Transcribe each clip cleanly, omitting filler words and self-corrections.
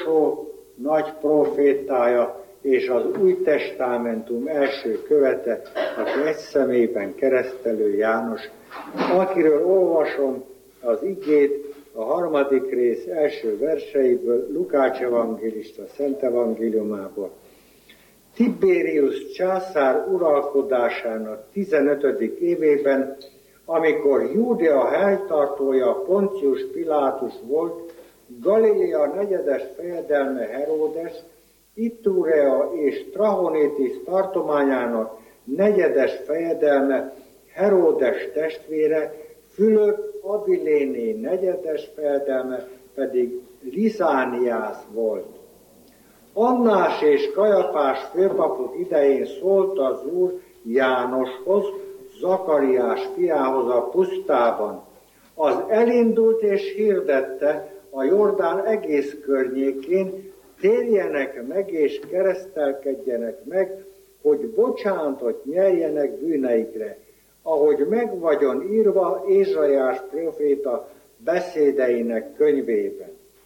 utolsó nagy profétája és az Új Testamentum első követe, aki egy személyben keresztelő János, akiről olvasom az igét a 3. rész első verseiből, Lukács evangélista Szent Evangéliumából. Tiberius császár uralkodásának 15. évében, amikor Júdea helytartója Poncius Pilátus volt, Galilea negyedes fejedelme Heródes, Itúrea és Trachonitis tartományának negyedes fejedelme Heródes testvére, Fülöp Abiléné negyedes fejedelme pedig Lizániász volt. Annás és Kajafás főpapok idején szólt az Úr Jánoshoz, Zakariás fiához a pusztában. Az elindult és hirdette a Jordán egész környékén, térjenek meg és keresztelkedjenek meg, hogy bocsánatot nyerjenek bűneikre, ahogy meg vagyon írva Ézsaiás próféta beszédeinek könyvében.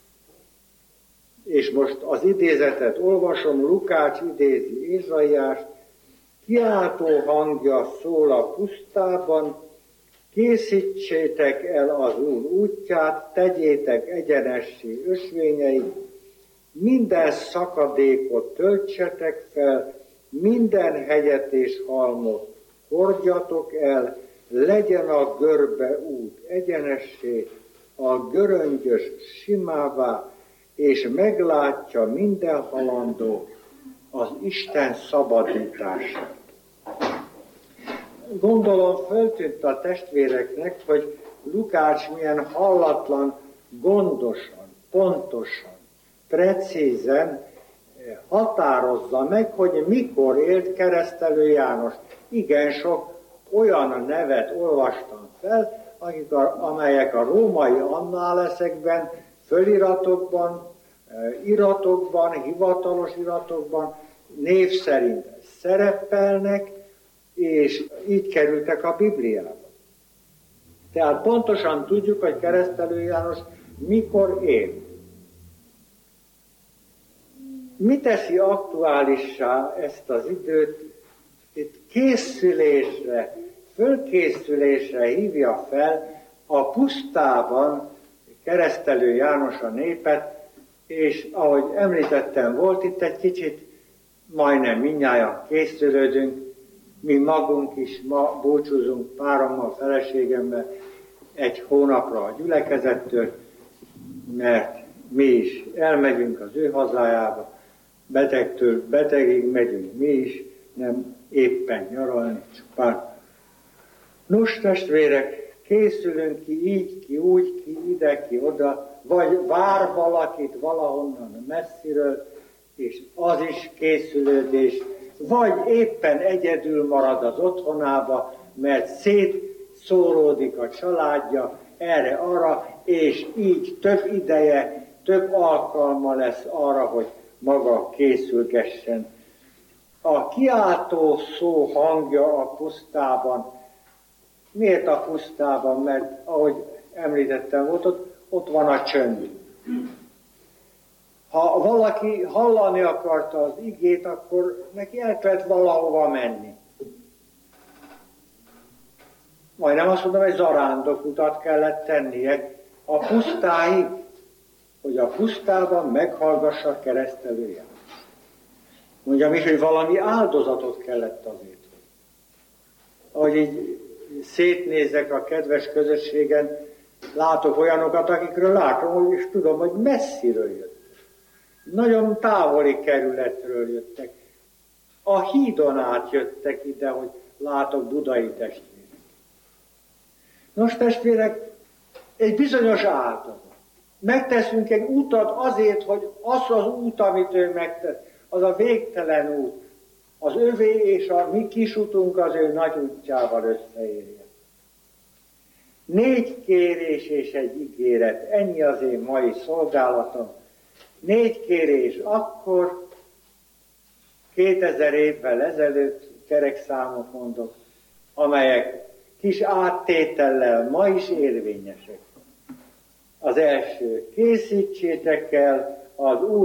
És most az idézetet olvasom, Lukács idézi Ézsaiást, kiáltó hangja szól a pusztában, készítsétek el az Úr útját, tegyétek egyenessé ösvényeit, minden szakadékot töltsetek fel, minden hegyet és halmot hordjatok el, legyen a görbe út egyenessé, a göröngyös simává, és meglátja minden halandó az Isten szabadítását. Gondolom föltűnt a testvéreknek, hogy Lukács milyen hallatlan, gondosan, pontosan, precízen határozza meg, hogy mikor élt keresztelő János. Igen sok olyan nevet olvastam fel, amelyek a római annáleszekben, föliratokban, iratokban, hivatalos iratokban név szerint szerepelnek, és így kerültek a Bibliába. Tehát pontosan tudjuk, hogy keresztelő János mikor élt. Mi teszi aktuálissá ezt az időt? Itt készülésre, fölkészülésre hívja fel a pusztában keresztelő János a népet, és ahogy említettem, volt itt egy kicsit, majdnem mindnyájan készülődünk, mi magunk is ma búcsúzunk párommal, feleségemmel egy hónapra a gyülekezettől, mert mi is elmegyünk az ő hazájába, betegtől betegig megyünk mi is, nem éppen nyaralni, csupán. Nos, testvérek, készülünk ki így, ki úgy, ki ide, ki oda, vagy vár valakit valahonnan messziről, és az is készülődés, vagy éppen egyedül marad az otthonába, mert szétszóródik a családja erre-arra, és így több ideje, több alkalma lesz arra, hogy maga készülgessen. A kiáltó szó hangja a pusztában. Miért a pusztában? Mert ahogy említettem, ott van a csönd. Ha valaki hallani akarta az igét, akkor neki el kellett valahova menni. Majdnem azt mondom, hogy zarándokutat kellett tennie a pusztáig, hogy a pusztában meghallgassa keresztelő János. Mondjam is, hogy valami áldozatot kellett azért. Ahogy így szétnézek a kedves közösségen, látok olyanokat, akikről látom, és tudom, hogy messziről jöttek. Nagyon távoli kerületről jöttek. A hídon át jöttek ide, hogy látok budai testvérek. Nos, testvérek, egy bizonyos áldozat. Megteszünk egy utat azért, hogy az az út, amit ő megtett, az a végtelen út, az övé és a mi kis utunk az ő nagy útjával összeérjen. 4 kérés és egy ígéret, ennyi az én mai szolgálatom. 4 kérés akkor, 2000 évvel ezelőtt, kerekszámot mondok, amelyek kis áttétellel ma is érvényesek. Az első, készítsétek el az Úr